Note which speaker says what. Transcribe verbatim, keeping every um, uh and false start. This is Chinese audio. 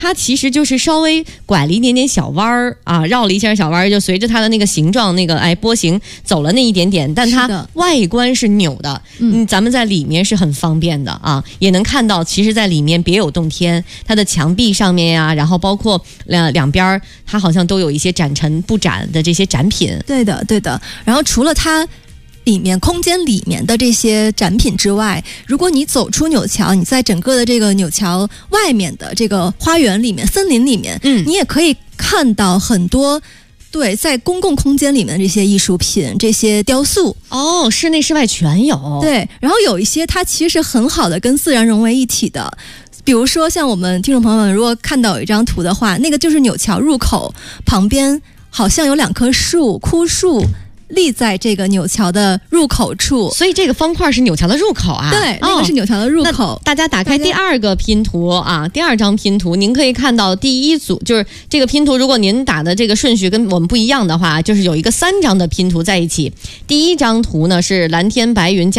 Speaker 1: 它其实就是稍微拐了一点点小弯儿啊，绕了一下小弯儿，就随着它的那个形状那个哎波形走了那一点点，但它外观是扭的。嗯，咱们在里面是很方便的啊，也能看到，其实在里面别有洞天，它的墙壁上面呀、啊，然后包括两两边它好像都有一些展陈布展的这些展品。
Speaker 2: 对的，对的。然后除了它里面空间里面的这些展品之外，如果你走出纽桥，你在整个的这个纽桥外面的这个花园里面、森林里面，嗯，你也可以看到很多对在公共空间里面的这些艺术品、这些雕塑。
Speaker 1: 哦，室内室外全有。
Speaker 2: 对，然后有一些它其实很好的跟自然融为一体的。比如说像我们听众朋友们如果看到有一张图的话，那个就是纽桥入口旁边好像有两棵树，枯树立在这个纽桥的入口处，
Speaker 1: 所以这个方块是纽桥的入口啊。
Speaker 2: 对，那个是纽桥的入口。
Speaker 1: 哦、大家打开第二个拼图啊，第二张拼图，您可以看到第一组就是这个拼图，如果您打的这个顺序跟我们不一样的话，就是有一个三张的拼图在一起。第一张图呢是蓝天白云加